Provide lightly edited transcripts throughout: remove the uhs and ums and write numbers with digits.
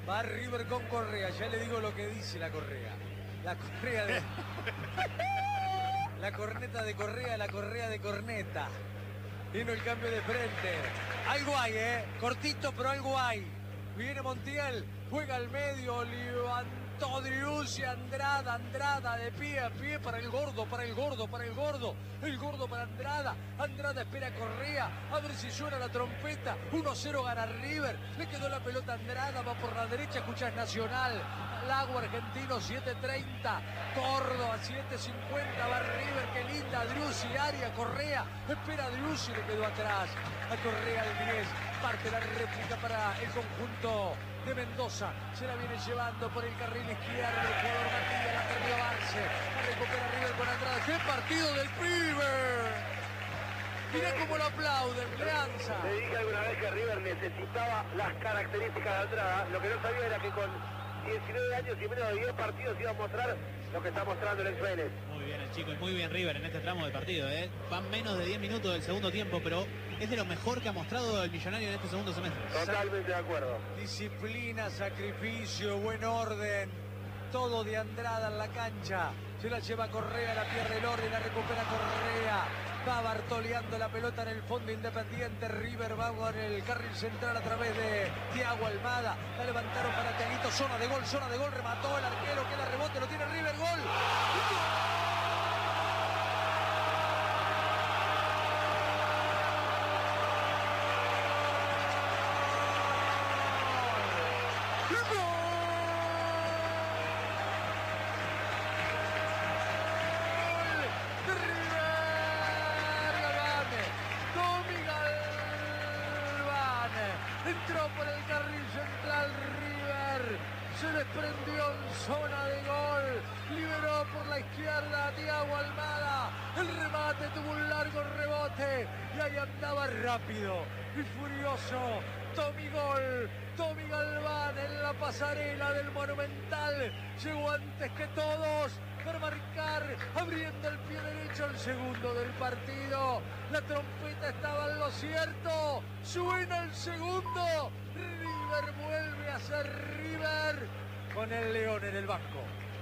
Va River con Correa. Ya le digo lo que dice la Correa. La Correa de... La corneta de Correa, la Correa de corneta. Vino el cambio de frente. Algo hay, cortito, pero algo hay. Viene Montiel, juega al medio, levantó Driussi, Andrada de pie a pie para el gordo, para el gordo, para el gordo. El gordo para Andrada. Andrada espera a Correa, a ver si suena la trompeta. 1-0 gana River. Le quedó la pelota a Andrada, va por la derecha, escuchas Nacional. Lago Argentino, 7:30. Córdoba, 7:50. Va River, qué linda. Driussi, área, Correa. Espera a Driussi, le quedó atrás. A Correa el 10. Parte la réplica para el conjunto de Mendoza. Se la viene llevando por el carril izquierdo. El jugador Matilla la perdió Arce. La recupera River con Andrada. ¡Qué partido del River! Mirá cómo lo aplauden, Leanza. Le dije alguna vez que River necesitaba las características de Andrada. Lo que no sabía era que con 19 años y menos de 10 partidos iba a mostrar lo que está mostrando el ex-Vélez. Muy bien el chico y muy bien River en este tramo del partido. Van menos de 10 minutos del segundo tiempo, pero es de lo mejor que ha mostrado el Millonario en este segundo semestre. Totalmente de acuerdo. Disciplina, sacrificio, buen orden. Todo de Andrada en la cancha. Se la lleva Correa, la pierde el orden, la recupera Correa. Va bartoleando la pelota en el fondo Independiente. River va con el carril central a través de Thiago Almada. La levantaron para Thiaguito. Zona de gol, remató el arquero. Queda rebote, lo tiene River. Gol. Entró por el carril central River, se desprendió en zona de gol, liberó por la izquierda a Thiago Almada, el remate tuvo un largo rebote y ahí andaba rápido y furioso Tommy Galván en la pasarela del Monumental, llegó antes que todos para marcar, abriendo el pie derecho el segundo del partido. La trompeta estaba en lo cierto. Suena el segundo. River vuelve a ser River con el León en el banco.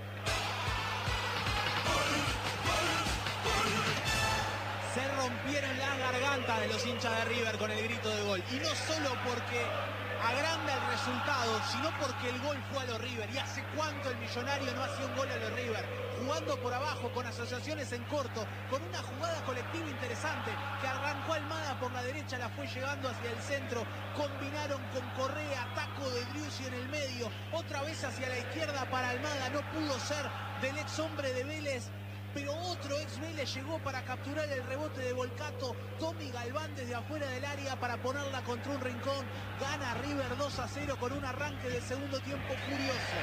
Se rompieron las gargantas de los hinchas de River con el grito de gol. Y no solo porque agranda el resultado, sino porque el gol fue a los River. ¿Y hace cuánto el Millonario no hacía un gol a los River? Jugando por abajo, con asociaciones en corto, con una jugada colectiva interesante que arrancó Almada por la derecha, la fue llevando hacia el centro. Combinaron con Correa, taco de Driussi en el medio. Otra vez hacia la izquierda para Almada. No pudo ser del ex hombre de Vélez, pero otro ex Vélez llegó para capturar el rebote de Volcato. Tommy Galván desde afuera del área para ponerla contra un rincón. Gana River 2-0 con un arranque del segundo tiempo furioso.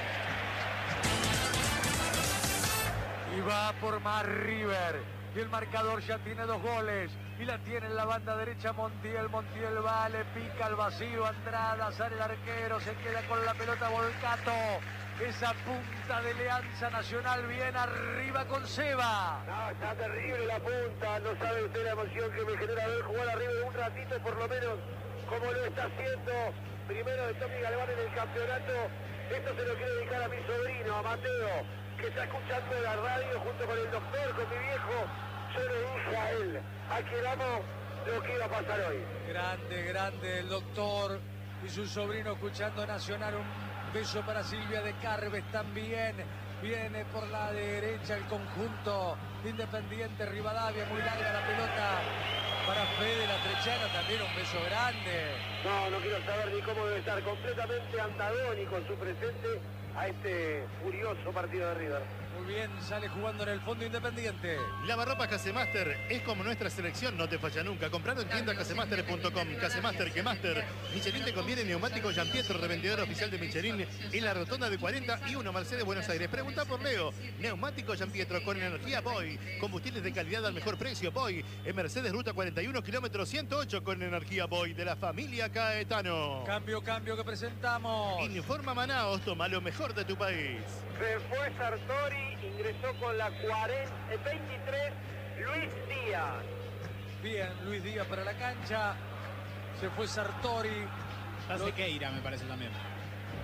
Y va por más River. Y el marcador ya tiene 2 goles. Y la tiene en la banda derecha Montiel. Montiel va, le pica al vacío. Andrada, sale el arquero, se queda con la pelota Volcato. Esa punta de Leanza Nacional viene arriba con Seba. No, está terrible la punta. No sabe usted la emoción que me genera ver jugar a River un ratito por lo menos, como lo está haciendo. Primero de Tommy Galván en el campeonato. Esto se lo quiero dedicar a mi sobrino, a Mateo, que está escuchando la radio junto con el doctor, con mi viejo. Yo le dije a él, a quien amo, lo que iba a pasar hoy. Grande el doctor y su sobrino escuchando Nacional. Un beso para Silvia de Carves también. Viene por la derecha el conjunto Independiente Rivadavia. Muy larga la pelota para Fede la Trechana. También un beso grande. No quiero saber ni cómo debe estar. Completamente antagónico su presente a este furioso partido de River. Muy bien, sale jugando en el fondo Independiente. Lavarropas Casemaster es como nuestra selección, no te falla nunca. Comprando en tienda casemaster.com. Casemaster, que Master. Michelin te conviene neumático Gianpietro, revendedor oficial de Michelin en la rotonda de 41 Mercedes, Buenos Aires. Pregunta por Leo. Neumático Gianpietro con energía Boy. Combustibles de calidad al mejor precio Boy. En Mercedes, ruta 41, kilómetro 108 con energía Boy de la familia Caetano. Cambio que presentamos. Informa Manaos, toma lo mejor de tu país. Se fue Sartori, ingresó con la 23 Luis Díaz. Bien, Luis Díaz para la cancha. Se fue Sartori. Está Sequeira, me parece también.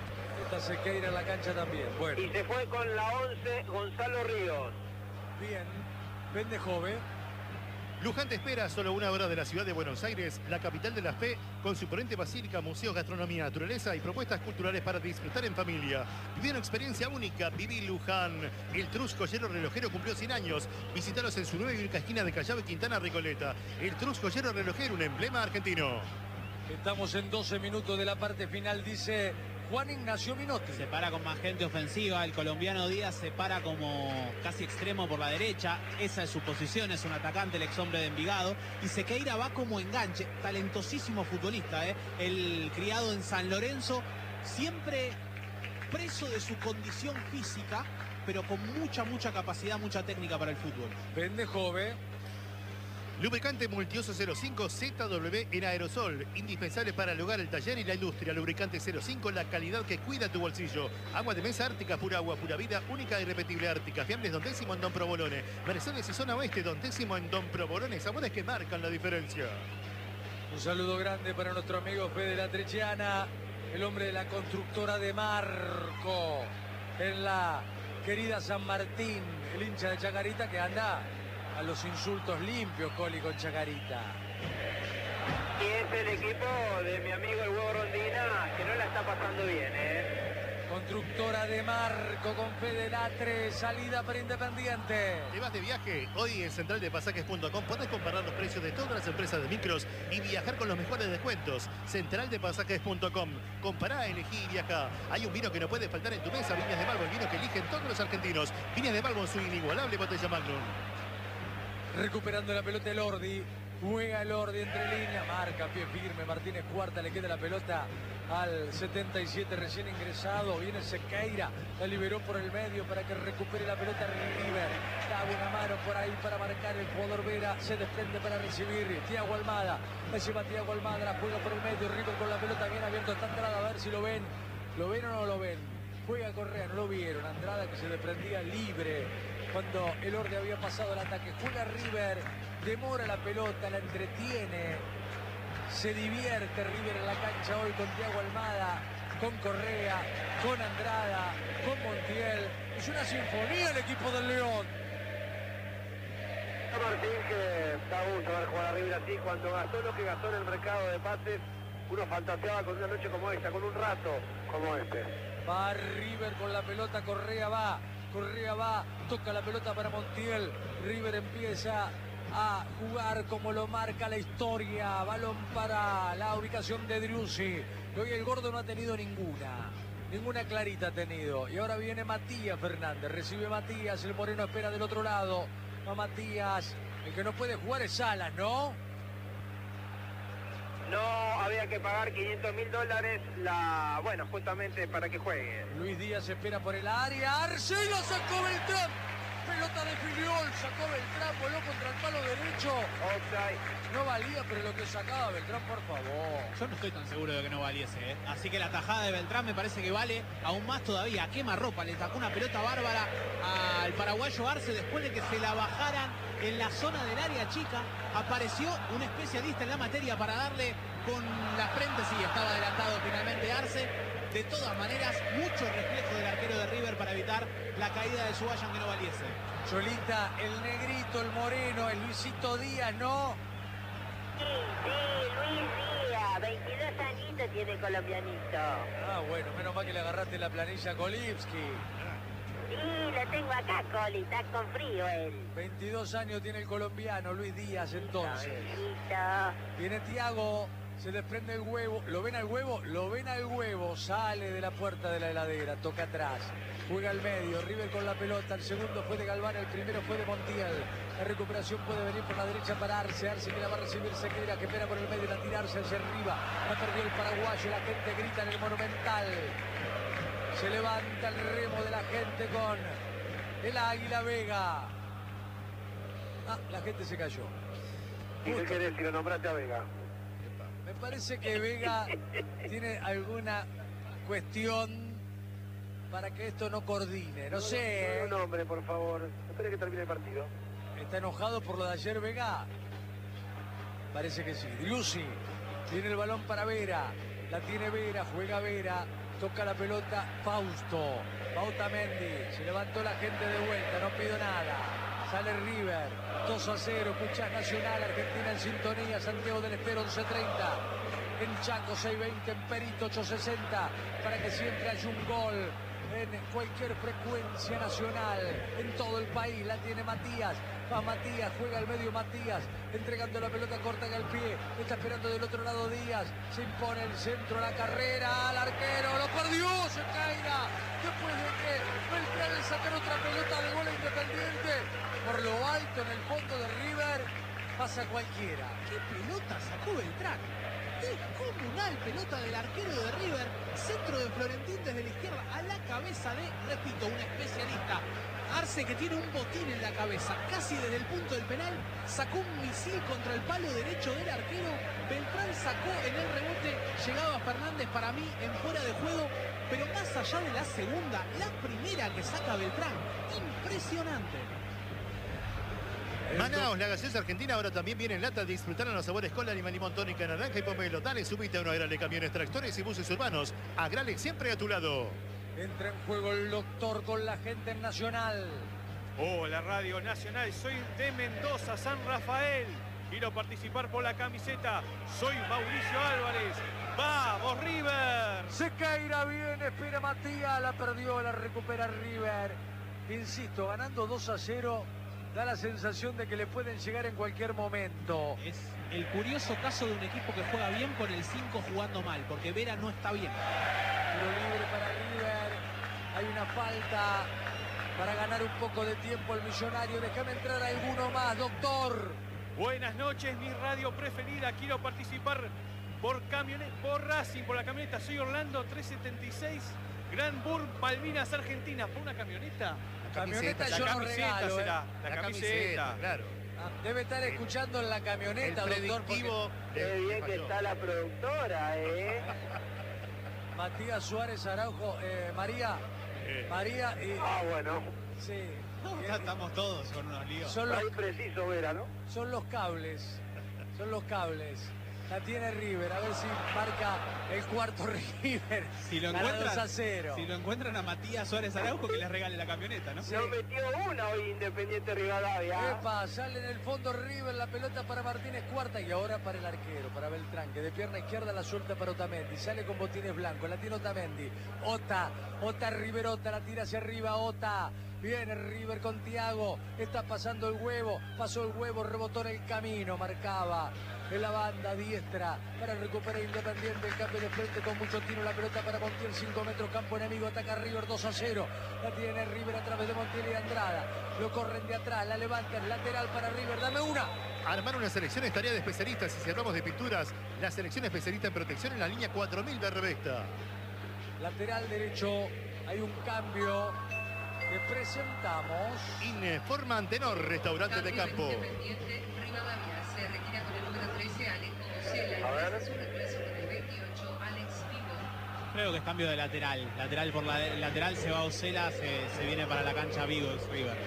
Está Sequeira en la cancha también. Bueno. Y se fue con la 11 Gonzalo Ríos. Bien. Pendejove. Luján te espera, solo 1 hora de la ciudad de Buenos Aires, la capital de la fe, con su imponente basílica, museos, gastronomía, naturaleza y propuestas culturales para disfrutar en familia. Viví una experiencia única, viví Luján. El Trus Joyero Relojero cumplió 100 años. Visítalos en su nueva y única esquina de Callao y Quintana Recoleta. El Trus Joyero Relojero, un emblema argentino. Estamos en 12 minutos de la parte final, dice Juan Ignacio Minotti. Se para con más gente ofensiva. El colombiano Díaz se para como casi extremo por la derecha. Esa es su posición, es un atacante, el ex hombre de Envigado. Y Sequeira va como enganche. Talentosísimo futbolista, ¿eh? El criado en San Lorenzo, siempre preso de su condición física, pero con mucha capacidad, mucha técnica para el fútbol. Pendejove. Lubricante Multiuso 05 ZW en aerosol. Indispensable para el hogar, el taller y la industria. Lubricante 05, la calidad que cuida tu bolsillo. Agua de mesa Ártica, pura agua, pura vida, única e irrepetible Ártica. Fiambles Don Décimo en Don Provolone. Mercedes y zona oeste, Don Décimo en Don Provolone. Sabores que marcan la diferencia. Un saludo grande para nuestro amigo Fede Latrechiana, el hombre de la constructora de Marco, en la querida San Martín, el hincha de Chacarita que anda a los insultos limpios, Coli, con Chacarita. Y es el equipo de mi amigo el Huevo Rondina, que no la está pasando bien, Constructora de Marco con Fede Latre, salida para Independiente. ¿Te vas de viaje? Hoy en centraldepasajes.com podés comparar los precios de todas las empresas de micros y viajar con los mejores descuentos. Centraldepasajes.com. Compará, elegí y viajá. Hay un vino que no puede faltar en tu mesa, Viñas de Balbo, el vino que eligen todos los argentinos. Viñas de Balbo, su inigualable botella Magnum. Recuperando la pelota el Ordi. Juega el Ordi entre líneas. Marca, pie firme. Martínez Cuarta le queda la pelota al 77 recién ingresado. Viene Sequeira. La liberó por el medio para que recupere la pelota River. Da una mano por ahí para marcar el jugador Vera. Se desprende para recibir Thiago Almada. La lleva Thiago Almada. La juega por el medio. River con la pelota bien abierto. Está Andrada. A ver si lo ven. ¿Lo ven o no lo ven? Juega Correa. No lo vieron. Andrada que se desprendía libre cuando el Ordi había pasado el ataque. Juega River, demora la pelota, la entretiene, se divierte River en la cancha hoy con Thiago Almada, con Correa, con Andrada, con Montiel. Es una sinfonía el equipo del León. Martín, que da gusto ver jugar a River así. Cuando gastó lo que gastó en el mercado de pases, uno fantaseaba con una noche como esta, con un rato como este. Va River con la pelota, Correa va, toca la pelota para Montiel. River empieza a jugar como lo marca la historia. Balón para la ubicación de Driussi. Hoy el gordo no ha tenido ninguna clarita ha tenido. Y ahora viene Matías Fernández. Recibe Matías, el moreno espera del otro lado. Va Matías, el que no puede jugar es Salas, ¿no? No, había que pagar $500.000 bueno, justamente para que juegue. Luis Díaz espera por el área. Arce y lo sacó Beltrán. Pelota de Filiol, sacó Beltrán, voló contra el palo derecho. Offside. No valía, pero lo que sacaba Beltrán, por favor. Yo no estoy tan seguro de que no valiese, ¿eh? Así que la tajada de Beltrán me parece que vale aún más todavía. A quemarropa, le sacó una pelota bárbara al paraguayo Arce después de que se la bajaran en la zona del área chica. Apareció un especialista en la materia para darle con la frente. Sí, estaba adelantado finalmente Arce. De todas maneras, mucho reflejo del arquero de River para evitar la caída de Subayan, que no valiese. Cholita, el negrito, el moreno, el Luisito Díaz, ¿no? Sí, Luis Díaz, 22 añitos tiene el colombianito. Ah, bueno, menos mal que le agarraste la planilla a Kolipski. Sí, lo tengo acá, Coli, está con frío él. 22 años tiene el colombiano, Luis Díaz, entonces. Bendito. Viene Thiago, se desprende el huevo. ¿Lo ven al huevo? Lo ven al huevo. Sale de la puerta de la heladera, toca atrás. Juega al medio, River con la pelota. El segundo fue de Galván, el primero fue de Montiel. La recuperación puede venir por la derecha para Arce. Arce que la va a recibir Sequeira, que espera por el medio, la tirarse hacia arriba. La perdió el paraguayo, la gente grita en el Monumental. Se levanta el remo de la gente con el Águila Vega. Ah, la gente se cayó. ¿Y qué querés si lo nombraste a Vega? Me parece que Vega tiene alguna cuestión para que esto no coordine. No sé. Un nombre, por favor. Espere que termine el partido. ¿Está enojado por lo de ayer Vega? Parece que sí. Driussi tiene el balón para Vera. La tiene Vera, juega Vera. Toca la pelota Fausto. Otamendi. Se levantó la gente de vuelta. No pido nada. Sale River. 2-0. Escuchás Nacional. Argentina en sintonía. Santiago del Estero 11:30. En Chaco 6:20. En Perito 8:60. Para que siempre haya un gol. En cualquier frecuencia nacional, en todo el país, la tiene Matías. Va Matías, juega al medio Matías, entregando la pelota corta al pie. Está esperando del otro lado Díaz. Se impone el centro, la carrera, al arquero. Lo perdió, Sequeira. Después de que Beltrán le sacara otra pelota de gol a Independiente. Por lo alto, en el fondo de River, pasa cualquiera. ¿Qué pelota sacó Beltrán? Descomunal pelota del arquero de River, centro de Florentín desde la izquierda a la cabeza de, repito, un especialista. Arce, que tiene un botín en la cabeza, casi desde el punto del penal, sacó un misil contra el palo derecho del arquero. Beltrán sacó en el rebote, llegaba Fernández para mí en fuera de juego, pero más allá de la segunda, la primera que saca Beltrán, impresionante. Manaos, la gaseosa argentina, ahora también viene en lata. Disfrutar los sabores cola, limón, limón, tónica, naranja y pomelo. Dale, subite a una Agrale, camiones, tractores y buses urbanos. Agrale, siempre a tu lado. Entra en juego el doctor con la gente en Nacional. Hola, Radio Nacional. Soy de Mendoza, San Rafael. Quiero participar por la camiseta. Soy Mauricio Álvarez. ¡Vamos, River! Sequeira viene, espera Matías. La perdió, la recupera River. Insisto, ganando 2-0. Da la sensación de que le pueden llegar en cualquier momento. Es el curioso caso de un equipo que juega bien con el 5 jugando mal, porque Vera no está bien. Tiro libre para River. Hay una falta para ganar un poco de tiempo el Millonario. Déjame entrar a alguno más, doctor. Buenas noches, mi radio preferida. Quiero participar por Racing, por la camioneta. Soy Orlando 376. Gran Burr, Malvinas, Argentina. ¿Por una camioneta? Camioneta La yo no camiseta regalo, será. La camiseta, claro. Debe estar escuchando en la camioneta, El doctor. predictivo. Qué bien que está la productora, Matías Suárez Araujo, María y... Ah, bueno. Sí. Estamos todos con unos líos. Son los, Ahí preciso, Vera, ¿no? son los cables. Son los cables. La tiene River, a ver si marca el cuarto River. Si lo Gana encuentran, 2-0. si lo encuentran a Matías Suárez Araujo, que les regale la camioneta, ¿no? Sí. No metió una hoy Independiente Rivadavia. Epa, sale en el fondo River, la pelota para Martínez Cuarta y ahora para el arquero, para Beltrán, que de pierna izquierda la suelta para Otamendi, sale con botines blancos, la tiene Otamendi, Ota Riverota, la tira hacia arriba, Ota, viene River con Thiago, está pasando el huevo, pasó el huevo, rebotó en el camino, marcaba en la banda diestra para recuperar Independiente, el cambio de frente con mucho tiro, la pelota para Montiel, 5 metros, campo enemigo, ataca River 2-0, la tiene River a través de Montiel y Andrada, lo corren de atrás, la levantan, lateral para River, dame una. Armar una selección es tarea de especialistas. Y si hablamos de pinturas, la selección especialista en protección en la línea 4000 de Revesta. Lateral derecho, hay un cambio que presentamos. Informa Antenor, restaurante de campo. Independiente Rivadavia se retira con el número 13, Alex Ocela. A ver. Su reemplazo con el 28, Alex Vigo. Creo que es cambio de lateral. Lateral por lateral se va Ocela, se viene para la cancha Vigo, River.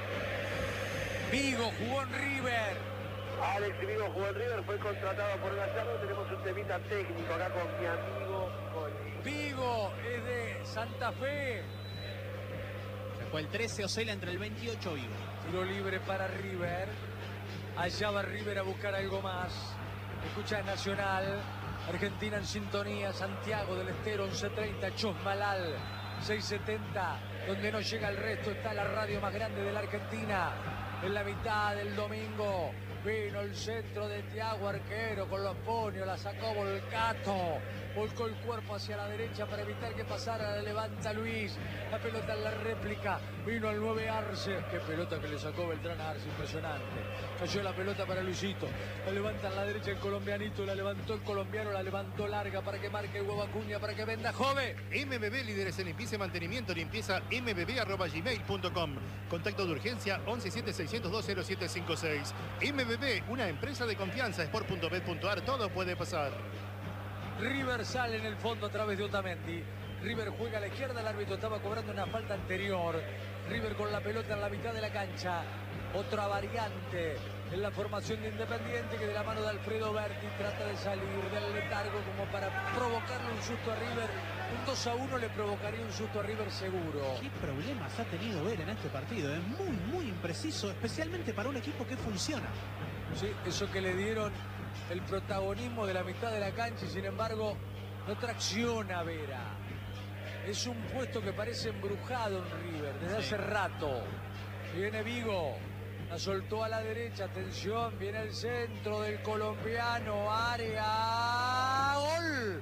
Vigo jugó en River. Alex Vigo jugó en River, fue contratado por Gallardo. Tenemos un temita técnico acá con mi amigo Coli. Vigo es de Santa Fe. Se fue el 13 Ocela, entre el 28 Vigo. Tiro libre para River. Allá va River a buscar algo más. Escucha Nacional. Argentina en sintonía. Santiago del Estero 11:30. Chosmalal 6:70. Donde no llega el resto está la radio más grande de la Argentina. En la mitad del domingo. Vino el centro de Thiago, arquero con los puños, la sacó Volcato, volcó el cuerpo hacia la derecha para evitar que pasara, la levanta Luis, la pelota en la réplica, vino el 9 Arce, qué pelota que le sacó Beltrán a Arce, impresionante, cayó la pelota para Luisito, la levanta en la derecha el colombianito, la levantó el colombiano, la levantó larga para que marque Huevo Acuña, para que venda Jove. MBB, líderes en limpieza y mantenimiento, limpieza mbb@gmail.com. Contacto de urgencia 1176020756. MBB, una empresa de confianza, sport.bet.ar, todo puede pasar. River sale en el fondo a través de Otamendi. River juega a la izquierda, el árbitro estaba cobrando una falta anterior. River con la pelota en la mitad de la cancha. Otra variante en la formación de Independiente, que de la mano de Alfredo Berti trata de salir del letargo como para provocarle un susto a River Un 2-1 le provocaría un susto a River seguro. Qué problemas ha tenido Vera en este partido, es muy impreciso, especialmente para un equipo que funciona. Sí, eso que le dieron el protagonismo de la mitad de la cancha y sin embargo no tracciona Vera. Es un puesto que parece embrujado en River desde hace rato. Viene Vigo, la soltó a la derecha, atención, viene el centro del colombiano, área, gol,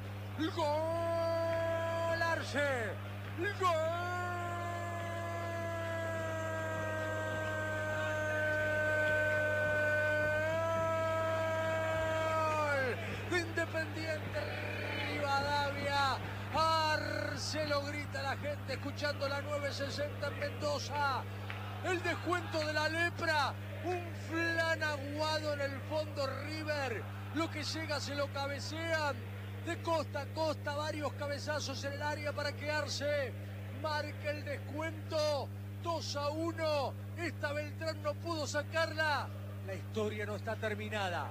gol, Arce, gol. De Independiente Rivadavia, Arce, lo grita la gente escuchando la 960 en Mendoza. El descuento de la lepra, un flan aguado en el fondo River, lo que llega se lo cabecean de costa a costa, varios cabezazos en el área para quedarse, marca el descuento, 2-1, esta Beltrán no pudo sacarla, la historia no está terminada.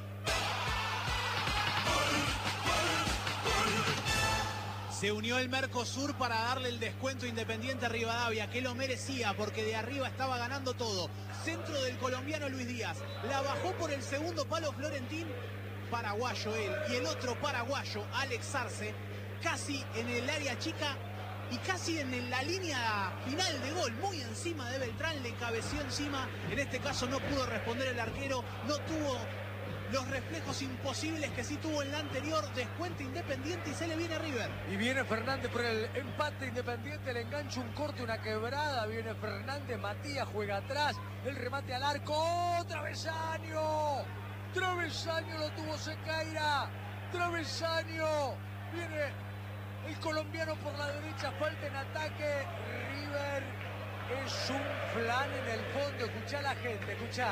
Se unió el Mercosur para darle el descuento a Independiente Rivadavia, que lo merecía porque de arriba estaba ganando todo. Centro del colombiano Luis Díaz, la bajó por el segundo palo Florentín, paraguayo él, y el otro paraguayo, Alex Arce, casi en el área chica y casi en la línea final de gol, muy encima de Beltrán, le cabeció encima. En este caso no pudo responder el arquero, no tuvo los reflejos imposibles que sí tuvo en la anterior. Descuenta Independiente y se le viene a River. Y viene Fernández por el empate. Independiente le engancha un corte, una quebrada. Viene Fernández, Matías juega atrás. El remate al arco. ¡Travesaño! ¡Travesaño lo tuvo Sequeira! ¡Travesaño! Viene el colombiano por la derecha. Falta en ataque. River es un flan en el fondo. Escuchá a la gente, escuchá.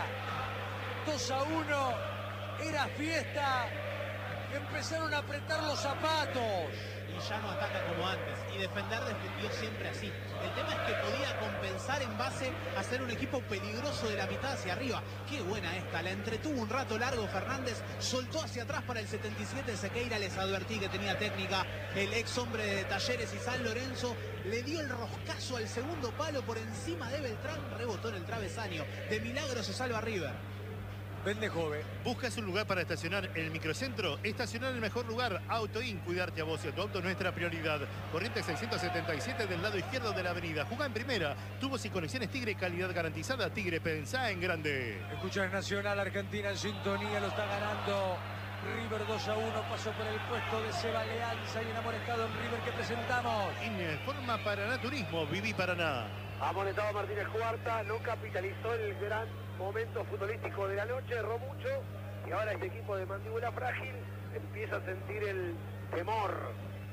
2-1. Era fiesta, empezaron a apretar los zapatos. Y ya no ataca como antes, y defendió siempre así. El tema es que podía compensar en base a ser un equipo peligroso de la mitad hacia arriba. Qué buena esta, la entretuvo un rato largo Fernández, soltó hacia atrás para el 77 Sequeira, les advertí que tenía técnica. El ex hombre de Talleres y San Lorenzo le dio el roscazo al segundo palo por encima de Beltrán, rebotó en el travesaño. De milagro se salva River. Vende joven. ¿Buscas un lugar para estacionar en el microcentro? Estacionar en el mejor lugar. Autoin, cuidarte a vos y a tu auto, nuestra prioridad. Corrientes 677 del lado izquierdo de la avenida. Jugá en primera. Tubos y conexiones Tigre, calidad garantizada. Tigre, pensá en grande. Escuchas Nacional, Argentina en sintonía, lo está ganando River 2-1. Pasó por el puesto de Seba Leanza y enamorado en River que presentamos. Informa Paraná Turismo, Viví Paraná. Amonestado Martínez Cuarta, no capitalizó el gran momento futbolístico de la noche, erró mucho y ahora este equipo de mandíbula frágil empieza a sentir el temor.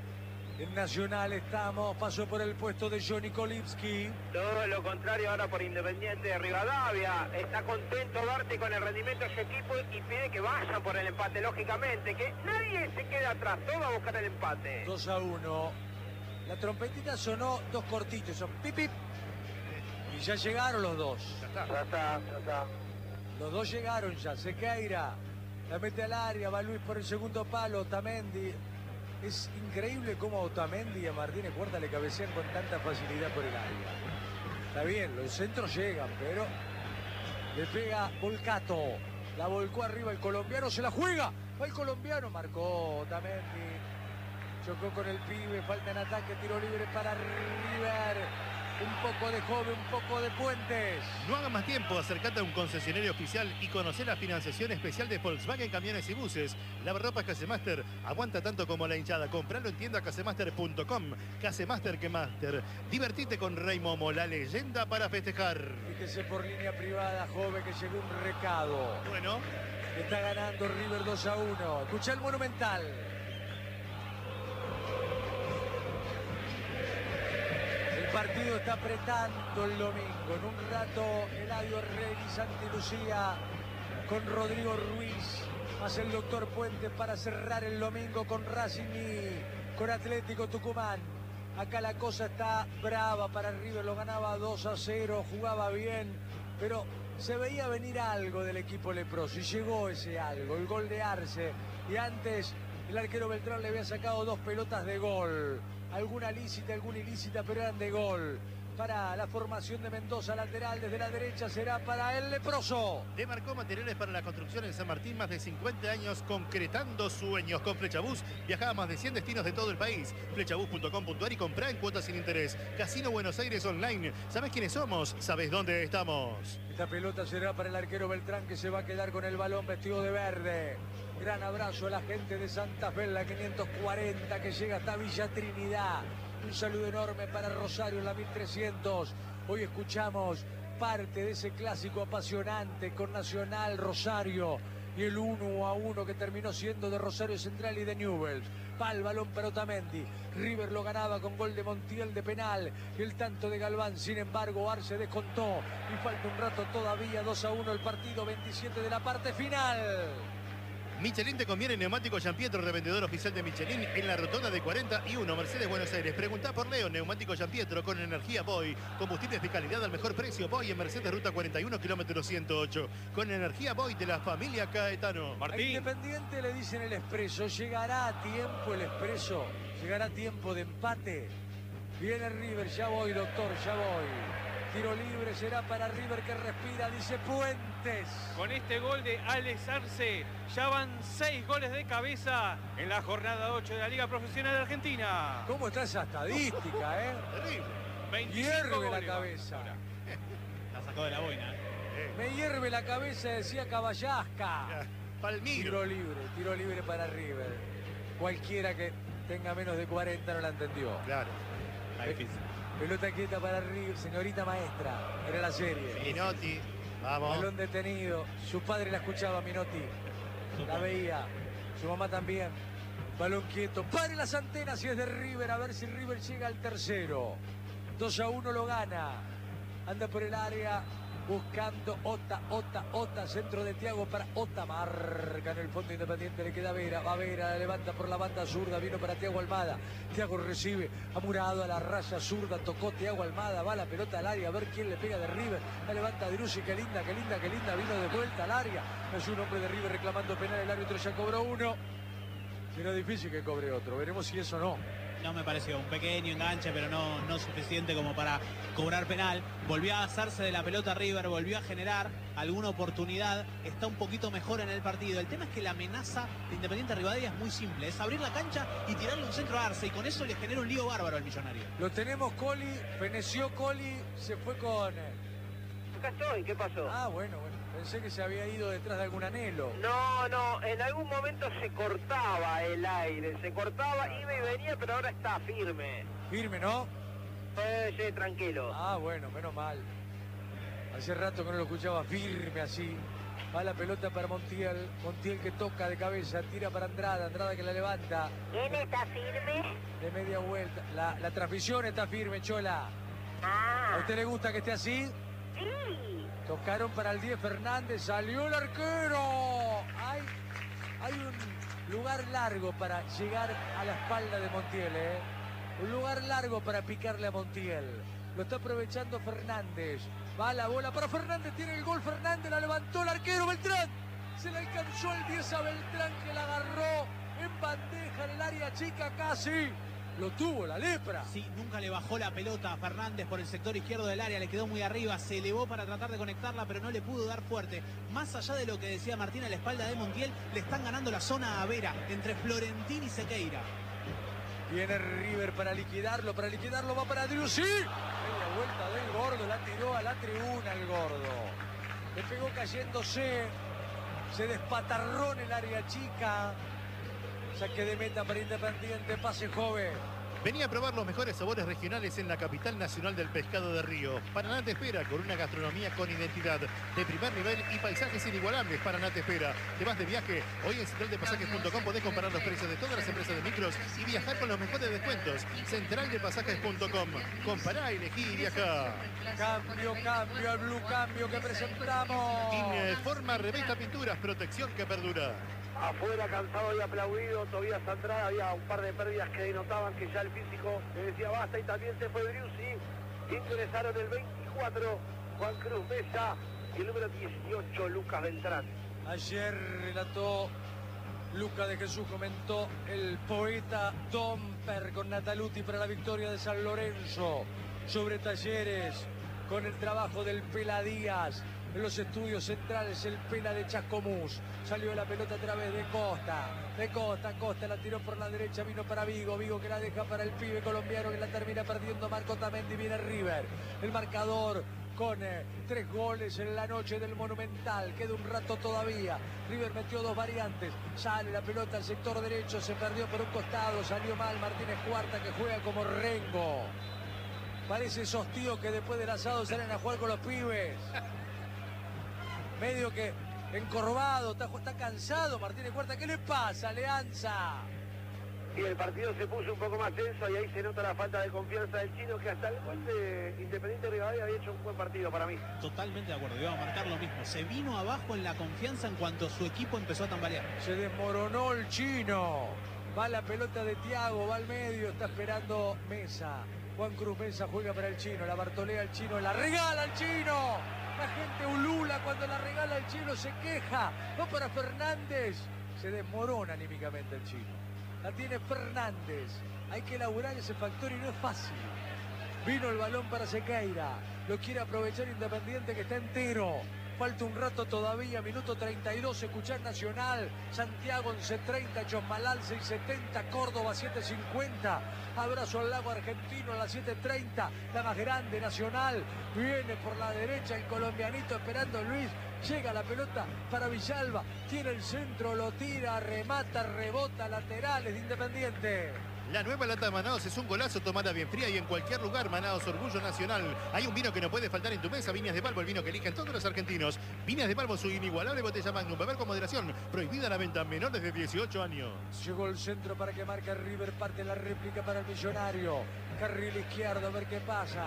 En Nacional estamos, pasó por el puesto de Johnny Kolipski. Todo lo contrario ahora por Independiente de Rivadavia. Está contento Barty con el rendimiento de su equipo y pide que vayan por el empate, lógicamente, que nadie se quede atrás, todo va a buscar el empate. 2-1. La trompetita sonó dos cortitos, son pip pip. Y ya llegaron los dos. Ya está. Los dos llegaron ya. Sequeira la mete al área, va Luis por el segundo palo, Otamendi. Es increíble cómo a Otamendi y a Martínez Cuarta le cabecean con tanta facilidad por el área. Está bien, los centros llegan, pero le pega Volcato. La volcó arriba el colombiano, se la juega. Va el colombiano, marcó Otamendi. Chocó con el pibe, falta en ataque, tiro libre para River. Un poco de joven, un poco de Puentes. No hagas más tiempo, acércate a un concesionario oficial y conocer la financiación especial de Volkswagen Camiones y Buses. Lavarropas Casemaster aguanta tanto como la hinchada. Compralo en tienda casemaster.com. Casemaster que Master. Divertite con Rey Momo, la leyenda para festejar. Fíjese por línea privada, joven, que llegó un recado. Bueno. Está ganando River 2-1. Escucha el Monumental. El partido está apretando el domingo. En un rato, Eladio Rey y Santi Lucía con Rodrigo Ruiz, más el doctor Puente para cerrar el domingo con Racing y con Atlético Tucumán. Acá la cosa está brava para River, lo ganaba 2-0, jugaba bien, pero se veía venir algo del equipo leproso y llegó ese algo, el gol de Arce. Y antes El arquero Beltrán le había sacado 2 pelotas de gol. Alguna lícita, alguna ilícita, pero eran de gol. Para la formación de Mendoza, lateral desde la derecha será para el leproso. Demarcó materiales para la construcción en San Martín, más de 50 años concretando sueños. Con Flechabús viaja a más de 100 destinos de todo el país. Flechabús.com.ar y comprá en cuotas sin interés. Casino Buenos Aires Online. ¿Sabés quiénes somos? ¿Sabés dónde estamos? Esta pelota será para el arquero Beltrán, que se va a quedar con el balón vestido de verde. Gran abrazo a la gente de Santa Fe, la 540, que llega hasta Villa Trinidad. Un saludo enorme para Rosario en la 1300. Hoy escuchamos parte de ese clásico apasionante con Nacional Rosario y el 1-1 que terminó siendo de Rosario Central y de Newell's. Va el balón para Otamendi. River lo ganaba con gol de Montiel de penal. El tanto de Galván, sin embargo, Arce descontó. Y falta un rato todavía, 2-1 el partido, 27 de la parte final. Michelin te conviene. Neumático Giampietro, revendedor oficial de Michelin en la rotonda de 41, Mercedes, Buenos Aires. Preguntá por Leo. Neumático Giampietro con energía Boy. Combustibles de calidad al mejor precio. Boy en Mercedes, ruta 41, kilómetro 108. Con energía Boy de la familia Caetano. A Independiente le dicen el Expreso. ¿Llegará a tiempo el Expreso? ¿Llegará a tiempo de empate? Viene River. Ya voy, doctor, ya voy. Tiro libre será para River, que respira, dice Puentes. Con este gol de Alex Arce, ya van 6 goles de cabeza en la jornada 8 de la Liga Profesional de Argentina. ¿Cómo está esa estadística, Terrible. 25 Hierve la goles, cabeza. La sacó de la boina. Me hierve la cabeza, decía Caballasca. Palmiro. Tiro libre para River. Cualquiera que tenga menos de 40 no la entendió. Claro. Está difícil. Pelota quieta para River, señorita maestra. Era la serie. Minotti. Vamos. Balón detenido. Su padre la escuchaba, Minotti. La veía. Su mamá también. Balón quieto. Pare las antenas si es de River. A ver si River llega al tercero. 2-1 lo gana. Anda por el área. Buscando Ota, centro de Thiago para Ota, marca en el fondo Independiente, le queda Vera, va Vera, la levanta por la banda zurda, vino para Thiago Almada, Thiago recibe, ha murado a la raya zurda, tocó Thiago Almada, va la pelota al área, a ver quién le pega de River, la levanta Driussi, qué linda, vino de vuelta al área, es un hombre de River reclamando penal, el árbitro ya cobró uno, será difícil que cobre otro, veremos si eso no. No me pareció, un pequeño enganche, pero no suficiente como para cobrar penal. Volvió a hacerse de la pelota River, volvió a generar alguna oportunidad, está un poquito mejor en el partido. El tema es que la amenaza de Independiente Rivadavia es muy simple, es abrir la cancha y tirarle un centro a Arce, y con eso le genera un lío bárbaro al Millonario. Lo tenemos Coli, feneció Coli, se fue con... Acá estoy, ¿qué pasó? Ah, bueno, pensé que se había ido detrás de algún anhelo. No, en algún momento se cortaba el aire, iba y venía, pero ahora está firme. Firme, ¿no? Sí, tranquilo. Ah, bueno, menos mal. Hace rato que no lo escuchaba firme así. Va la pelota para Montiel. Montiel que toca de cabeza, tira para Andrada. Andrada que la levanta. ¿Quién está firme? De media vuelta. La transmisión está firme, Chola. ¿A Ah, usted le gusta que esté así? sí. Tocaron para el 10 Fernández. ¡Salió el arquero! Hay un lugar largo para llegar a la espalda de Montiel, ¿eh? Un lugar largo para picarle a Montiel. Lo está aprovechando Fernández. Va la bola para Fernández. Tiene el gol Fernández. La levantó el arquero Beltrán. Se le alcanzó el 10 a Beltrán, que la agarró en bandeja en el área chica casi. Lo tuvo la lepra. Sí, nunca le bajó la pelota a Fernández por el sector izquierdo del área, le quedó muy arriba, se elevó para tratar de conectarla, pero no le pudo dar fuerte. Más allá de lo que decía Martín a la espalda de Montiel, le están ganando la zona a Vera, entre Florentín y Sequeira. Viene River para liquidarlo va para Driussi. Media vuelta del gordo, la tiró a la tribuna el gordo. Le pegó cayéndose, se despatarró en el área chica. Saque de meta para Independiente, pase joven. Venía a probar los mejores sabores regionales en la capital nacional del pescado de Río. Paraná te espera, con una gastronomía con identidad de primer nivel y paisajes inigualables. Paraná te espera. Te vas de viaje. Hoy en centraldepasajes.com podés comparar los precios de todas las empresas de micros y viajar con los mejores descuentos. Centraldepasajes.com. Compará, elegí y viajá. Cambio, el blue cambio que presentamos. Informa Revista Pinturas, protección que perdura. Afuera, cansado y aplaudido, Tobías Andrada, había un par de pérdidas que denotaban que ya el físico le decía basta, y también se fue Driussi. Ingresaron el 24, Juan Cruz Mesa, y el número 18, Lucas Beltrán. Ayer relató Luca de Jesús comentó el poeta Domper con Nataluti para la victoria de San Lorenzo sobre Talleres, con el trabajo del Pela Díaz. En los estudios centrales el Pela de Chascomús. Salió la pelota a través de Costa. Costa la tiró por la derecha, vino para Vigo. Vigo que la deja para el pibe colombiano que la termina perdiendo Marco Tamendi. Viene River. El marcador con 3 goles en la noche del Monumental. Queda un rato todavía. River metió 2 variantes. Sale la pelota al sector derecho. Se perdió por un costado. Salió mal Martínez Cuarta que juega como Rengo. Parece esos tíos que después del asado salen a jugar con los pibes. Medio que encorvado, está cansado Martínez Cuarta. ¿Qué le pasa, Leanza? Y el partido se puso un poco más tenso y ahí se nota la falta de confianza del chino, que hasta el gol de Independiente Rivadavia había hecho un buen partido para mí. Totalmente de acuerdo, iba a marcar lo mismo. Se vino abajo en la confianza en cuanto su equipo empezó a tambalear. Se desmoronó el chino. Va la pelota de Thiago, va al medio, está esperando Mesa. Juan Cruz Mesa juega para el chino, la bartolea el chino, la regala el chino. La gente ulula cuando la regala el chino, se queja. Va para Fernández. Se desmorona anímicamente el chino. La tiene Fernández. Hay que elaborar ese factor y no es fácil. Vino el balón para Sequeira. Lo quiere aprovechar Independiente que está entero. Falta un rato todavía, minuto 32, escuchar Nacional, Santiago 11:30, Chosmalal 6:70, Córdoba 7:50, abrazo al lago argentino a las 7:30, la más grande Nacional, viene por la derecha el colombianito esperando Luis, llega la pelota para Villalba, tiene el centro, lo tira, remata, rebota, laterales de Independiente. La nueva lata de Manaos es un golazo tomada bien fría y en cualquier lugar. Manaos, orgullo nacional. Hay un vino que no puede faltar en tu mesa. Viñas de Balbo, el vino que eligen todos los argentinos. Viñas de Balbo, su inigualable botella Magnum. Beber con moderación. Prohibida la venta a menores de 18 años. Llegó el centro para que marque River. Parte la réplica para el Millonario. Carril izquierdo, a ver qué pasa.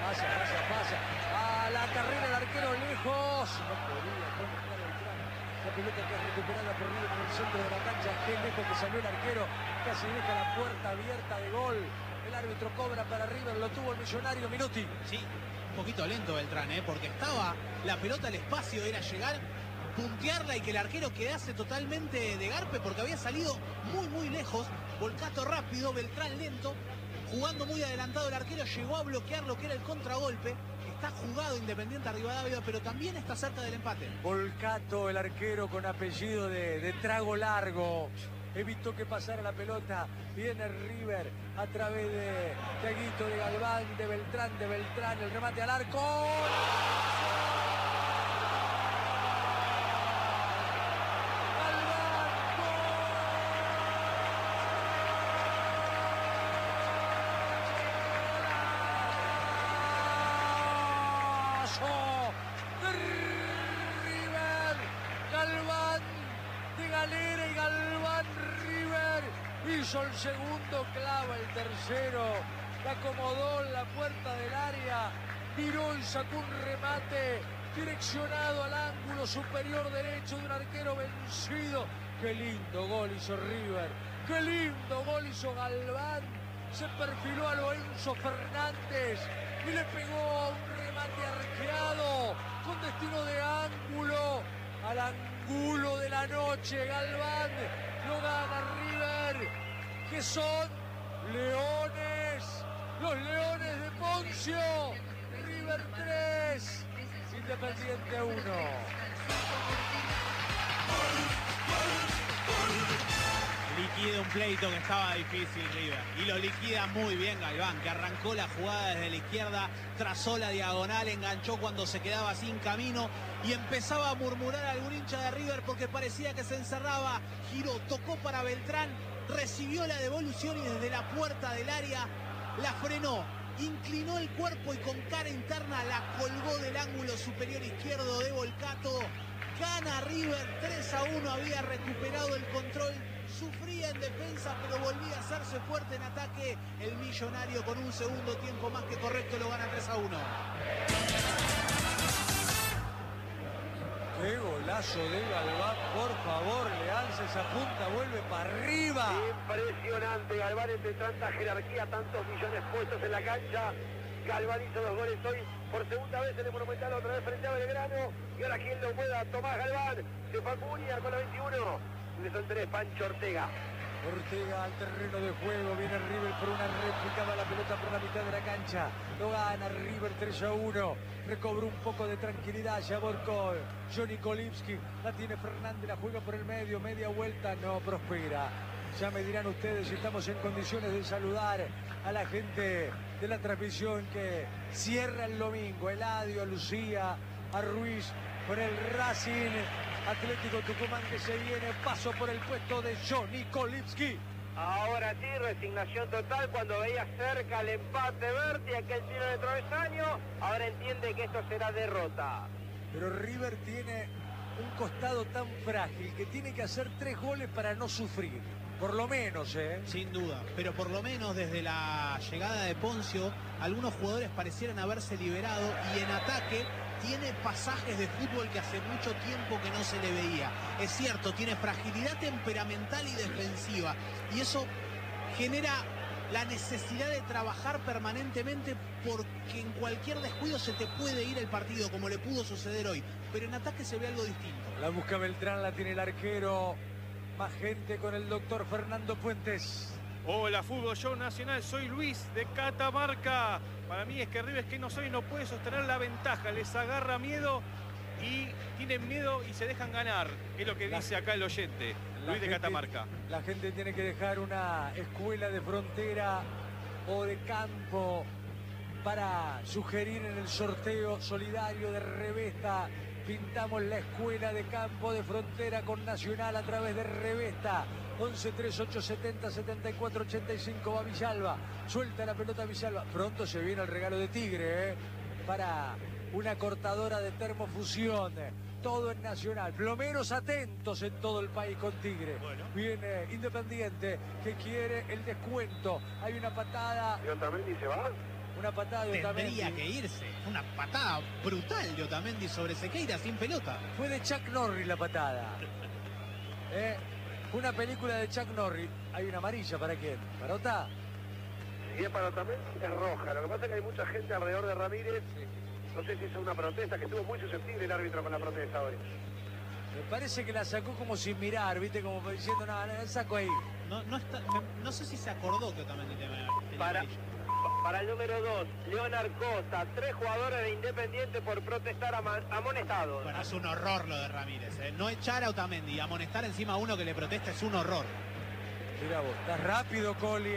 Pasa. A la carrera el arquero lejos. No podía conectar el plan. La pelota que es recuperada por River en el centro de la cancha. Qué lejos que salió el arquero. Casi deja la puerta abierta de gol. El árbitro cobra para River. Lo tuvo el Millonario. Minuti. Sí, un poquito lento Beltrán, porque estaba la pelota al espacio, era llegar, puntearla y que el arquero quedase totalmente de garpe porque había salido muy lejos. Volcato rápido, Beltrán lento, jugando muy adelantado el arquero, llegó a bloquear lo que era el contragolpe. Está jugado Independiente a Rivadavia, pero también está cerca del empate. Volcato, el arquero con apellido de trago largo. Evitó que pasara la pelota. Viene River a través de Thiaguito, de Galván, de Beltrán, el remate al arco. Hizo el segundo, clava el tercero, la acomodó en la puerta del área, tiró y sacó un remate direccionado al ángulo superior derecho de un arquero vencido. Qué lindo gol hizo River, qué lindo gol hizo Galván, se perfiló a lo Enzo Fernández y le pegó un remate arqueado con destino de ángulo, al ángulo de la noche. Galván lo gana River, que son Leones, los Leones de Poncio. River 3, Independiente 1. Liquida un pleito que estaba difícil River y lo liquida muy bien Galván, que arrancó la jugada desde la izquierda, trazó la diagonal, enganchó cuando se quedaba sin camino y empezaba a murmurar algún hincha de River porque parecía que se encerraba. Giró, tocó para Beltrán, recibió la devolución y desde la puerta del área la frenó, inclinó el cuerpo y con cara interna la colgó del ángulo superior izquierdo de Volcato. Gana River 3-1, había recuperado el control, sufría en defensa pero volvía a hacerse fuerte en ataque. El Millonario con un segundo tiempo más que correcto lo gana 3-1. Qué golazo de Galván, por favor, Leanza, esa punta vuelve para arriba. Impresionante, Galván, entre tanta jerarquía, tantos millones puestos en la cancha. Galván hizo 2 goles hoy por segunda vez en el Monumental, otra vez frente a Belgrano. Y ahora quien lo pueda, Tomás Galván, se fue Acuña con la 21. son 3, Pancho Ortega. Ortega al terreno de juego, viene River por una réplica, va la pelota por la mitad de la cancha, lo gana River 3-1, recobró un poco de tranquilidad, ya volcó Johnny Kolipski, la tiene Fernández, la juega por el medio, media vuelta, no prospera. Ya me dirán ustedes si estamos en condiciones de saludar a la gente de la transmisión que cierra el domingo, a Eladio, a Lucía, a Ruiz, con el Racing Atlético Tucumán que se viene, paso por el puesto de Johnny Kolipski. Ahora sí, resignación total cuando veía cerca el empate Berti, aquel tiro de travesaño, ahora entiende que esto será derrota. Pero River tiene un costado tan frágil que tiene que hacer 3 goles para no sufrir. Por lo menos, Sin duda, pero por lo menos desde la llegada de Poncio, algunos jugadores parecieran haberse liberado y en ataque tiene pasajes de fútbol que hace mucho tiempo que no se le veía. Es cierto, tiene fragilidad temperamental y defensiva y eso genera la necesidad de trabajar permanentemente porque en cualquier descuido se te puede ir el partido como le pudo suceder hoy, pero en ataque se ve algo distinto. La busca Beltrán, la tiene el arquero. Más gente con el doctor Fernando Puentes. Hola, Fútbol Show Nacional, soy Luis de Catamarca. Para mí es que River que no soy no puede sostener la ventaja, les agarra miedo y tienen miedo y se dejan ganar. Es lo que dice acá el oyente, Luis de Catamarca. La gente tiene que dejar una escuela de frontera o de campo para sugerir en el sorteo solidario de Revesta. Pintamos la escuela de campo de frontera con Nacional a través de Revesta. 11-3870-7485 va Villalba. Suelta la pelota Villalba. Pronto se viene el regalo de Tigre, para una cortadora de termofusión. Todo en Nacional. Plomeros atentos en todo el país con Tigre. Bueno. Viene Independiente que quiere el descuento. Hay una patada. ¿Y Otamendi se va? Una patada de Otamendi. Tendría que irse. Una patada brutal de Otamendi sobre Sequeira sin pelota. Fue de Chuck Norris la patada. Una película de Chuck Norris. Hay una amarilla, ¿para quién? ¿Para Ota? Si es para Otamendi es roja. Lo que pasa es que hay mucha gente alrededor de Ramírez. No sé si es una protesta, que estuvo muy susceptible el árbitro con la protesta hoy. Me parece que la sacó como sin mirar, ¿viste? Como diciendo, no, saco ahí. No sé si se acordó que Otamendi tenía Para el número 2, Leonard Costa, 3 jugadores de Independiente por protestar amonestados. Bueno, es un horror lo de Ramírez, No echar a Otamendi y amonestar encima a uno que le protesta es un horror. Mira vos, estás rápido, Coli,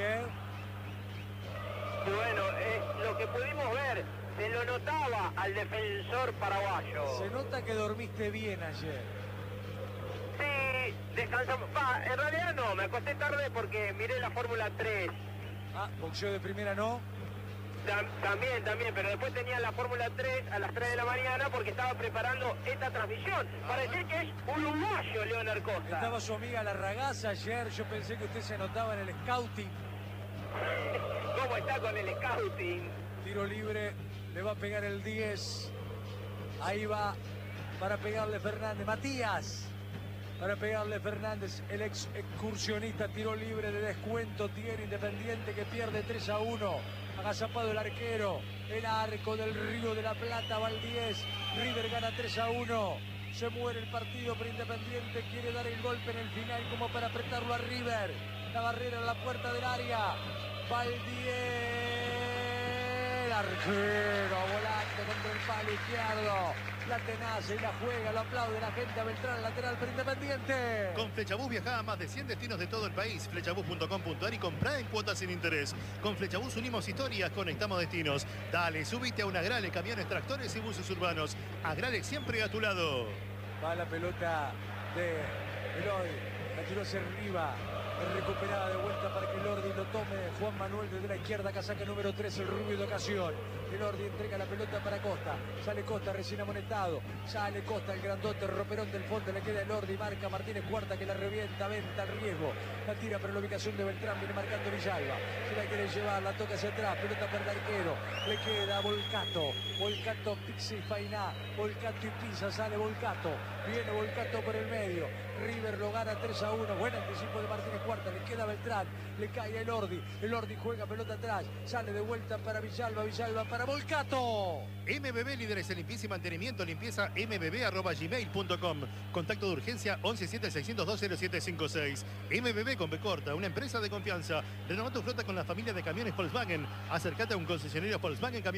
Y bueno, lo que pudimos ver, se lo notaba al defensor paraguayo. Se nota que dormiste bien ayer. Sí, descansamos. En realidad no, me acosté tarde porque miré la Fórmula 3. Ah, boxeo de primera no. También, pero después tenía la Fórmula 3 a las 3 de la mañana porque estaba preparando esta transmisión. Parece que es uruguayo Leonard Costa. Estaba su amiga La Ragazza ayer, yo pensé que usted se anotaba en el scouting. ¿Cómo está con el scouting? Tiro libre, le va a pegar el 10. Ahí va para pegarle Fernández. Matías. Para pegarle Fernández, el ex excursionista, tiro libre de descuento, tiene Independiente que pierde 3-1, agazapado el arquero, el arco del Río de la Plata, va al 10, River gana 3-1, se muere el partido, pero Independiente quiere dar el golpe en el final como para apretarlo a River, la barrera en la puerta del área, va el 10, el arquero volante contra el palo izquierdo. La tenaza y la juega, lo aplaude la gente a Beltrán, lateral para Independiente. Con Flechabús viaja a más de 100 destinos de todo el país. Flechabús.com.ar y comprá en cuotas sin interés. Con Flechabús unimos historias, conectamos destinos. Dale, subite a un Agrale, camiones, tractores y buses urbanos. Agrale siempre a tu lado. Va la pelota de Eloy, la tiró hacia arriba. Es recuperada de vuelta para que Elordi lo tome. Juan Manuel desde la izquierda, casaca número 3, el rubio de ocasión. Elordi entrega la pelota para Costa. Sale Costa recién amonestado. Sale Costa, el grandote, roperón del fondo. Le queda Elordi, marca Martínez Cuarta que la revienta, venta el riesgo. La tira para la ubicación de Beltrán, viene marcando Villalba. Se la quiere llevar, la toca hacia atrás. Pelota para el arquero. Le queda Volcato. Volcato, Pixi, Fainá. Volcato y Pisa, sale Volcato. Viene Volcato por el medio. River lo gana 3-1. Buen anticipo de Martínez Cuarta. Le queda Beltrán. Le cae a Elordi. Elordi juega pelota atrás. Sale de vuelta para Villalba. Villalba para Volcato. MBB, líderes en limpieza y mantenimiento. Limpieza mbb@gmail.com. Contacto de urgencia 1176020756. MBB con B corta, una empresa de confianza. Renova tu flota con la familia de camiones Volkswagen. Acércate a un concesionario Volkswagen Camiones.